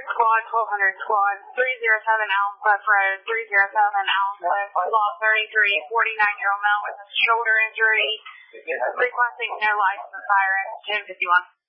squad, 1200 squad, 307 Allen Cliff Road, 307 Allen Cliff, law 33, 49-year-old male with a shoulder injury, requesting no license, siren, 1051.